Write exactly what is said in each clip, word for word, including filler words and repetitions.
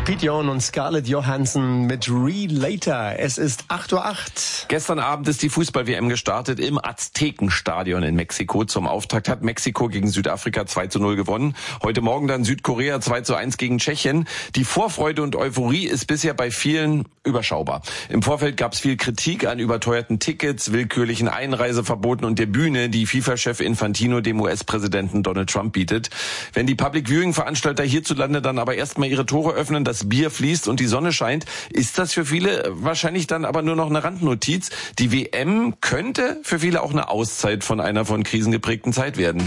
Pete Young und Scarlett Johansson mit Relater. Es ist acht Uhr acht. Gestern Abend ist die Fußball-W M gestartet im Aztekenstadion in Mexiko. Zum Auftakt hat Mexiko gegen Südafrika zwei zu null gewonnen. Heute Morgen dann Südkorea zwei zu eins gegen Tschechien. Die Vorfreude und Euphorie ist bisher bei vielen überschaubar. Im Vorfeld gab es viel Kritik an überteuerten Tickets, willkürlichen Einreiseverboten und der Bühne, die FIFA-Chef Infantino dem U S-Präsidenten Donald Trump bietet. Wenn die Public-Viewing-Veranstalter hierzulande dann aber erstmal ihre Tore öffnen, das Bier fließt und die Sonne scheint, ist das für viele wahrscheinlich dann aber nur noch eine Randnotiz. Die W M könnte für viele auch eine Auszeit von einer von Krisen geprägten Zeit werden.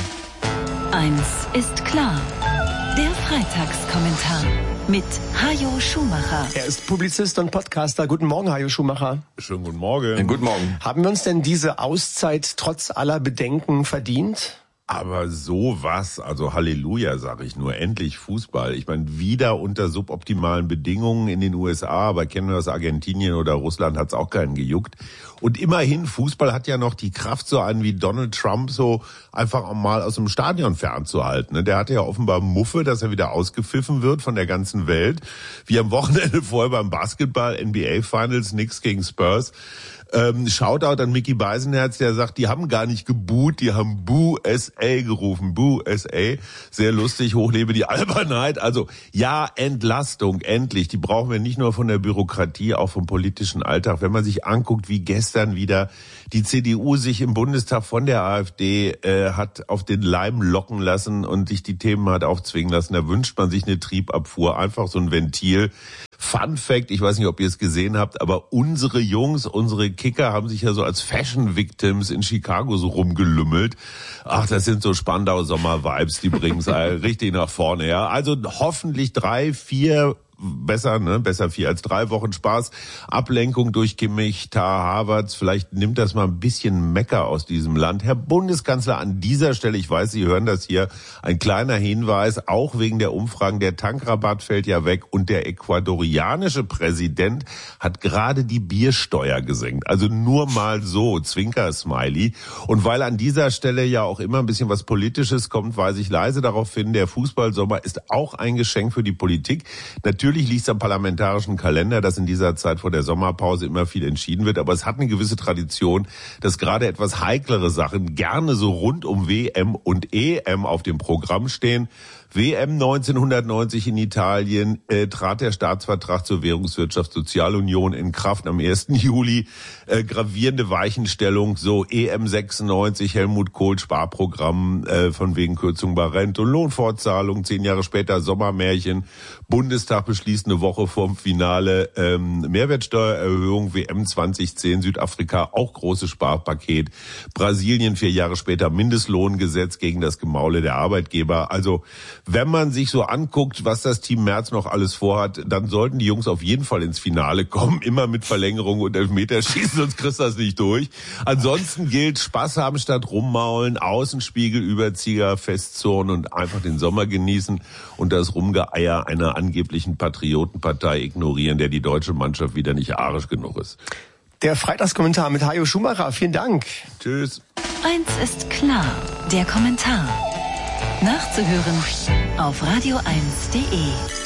Eins ist klar. Der Freitagskommentar mit Hajo Schumacher. Er ist Publizist und Podcaster. Guten Morgen, Hajo Schumacher. Schönen guten Morgen. Ja, guten Morgen. Haben wir uns denn diese Auszeit trotz aller Bedenken verdient? Aber sowas, also Halleluja, sage ich nur, endlich Fußball. Ich meine, wieder unter suboptimalen Bedingungen in den U S A, aber kennen wir aus Argentinien oder Russland, hat's auch keinen gejuckt. Und immerhin, Fußball hat ja noch die Kraft, so einen wie Donald Trump so einfach auch mal aus dem Stadion fernzuhalten. Der hatte ja offenbar Muffe, dass er wieder ausgepfiffen wird von der ganzen Welt. Wie am Wochenende vorher beim Basketball, N B A Finals, Knicks gegen Spurs. Ähm, Shoutout an Mickey Beisenherz, der sagt, die haben gar nicht geboot, die haben Boo S A gerufen. Boo S A. Sehr lustig, hochlebe die Albernheit. Also ja, Entlastung, endlich. Die brauchen wir nicht nur von der Bürokratie, auch vom politischen Alltag. Wenn man sich anguckt, wie gestern wieder die C D U sich im Bundestag von der AfD äh, hat auf den Leim locken lassen und sich die Themen hat aufzwingen lassen, da wünscht man sich eine Triebabfuhr, einfach so ein Ventil. Fun Fact, ich weiß nicht, ob ihr es gesehen habt, aber unsere Jungs, unsere Kicker haben sich ja so als Fashion Victims in Chicago so rumgelümmelt. Ach, das sind so Spandau-Sommer-Vibes, die bringen es richtig nach vorne. Ja, also hoffentlich drei, vier Besser, ne? Besser vier als drei Wochen Spaß. Ablenkung durch Kimmich, Tar, Havertz. Vielleicht nimmt das mal ein bisschen Mecker aus diesem Land. Herr Bundeskanzler, an dieser Stelle, ich weiß, Sie hören das hier, ein kleiner Hinweis, auch wegen der Umfragen, der Tankrabatt fällt ja weg und der ecuadorianische Präsident hat gerade die Biersteuer gesenkt. Also nur mal so, Zwinker-Smiley. Und weil an dieser Stelle ja auch immer ein bisschen was Politisches kommt, weise ich leise darauf hin, der Fußballsommer ist auch ein Geschenk für die Politik. Natürlich Natürlich liegt es am parlamentarischen Kalender, dass in dieser Zeit vor der Sommerpause immer viel entschieden wird. Aber es hat eine gewisse Tradition, dass gerade etwas heiklere Sachen gerne so rund um W M und E M auf dem Programm stehen. W M neunzehnhundertneunzig in Italien äh, trat der Staatsvertrag zur Währungswirtschaftssozialunion in Kraft am ersten Juli. Äh, gravierende Weichenstellung, so E M sechsundneunzig, Helmut Kohl Sparprogramm äh, von wegen Kürzung bei Rente und Lohnfortzahlung. Zehn Jahre später Sommermärchen. Bundestag beschließt eine Woche vorm Finale ähm, Mehrwertsteuererhöhung. W M zweitausendzehn, Südafrika auch großes Sparpaket. Brasilien vier Jahre später Mindestlohngesetz gegen das Gemaule der Arbeitgeber. Also wenn man sich so anguckt, was das Team Merz noch alles vorhat, dann sollten die Jungs auf jeden Fall ins Finale kommen. Immer mit Verlängerung und Elfmeterschießen, sonst kriegst du das nicht durch. Ansonsten gilt Spaß haben statt rummaulen, Außenspiegel, Überzieher, festzurren und einfach den Sommer genießen und das Rumgeeier einer angeblichen Patriotenpartei ignorieren, der die deutsche Mannschaft wieder nicht arisch genug ist. Der Freitagskommentar mit Hajo Schumacher. Vielen Dank. Tschüss. Eins ist klar, der Kommentar. Nachzuhören auf radio eins punkt de.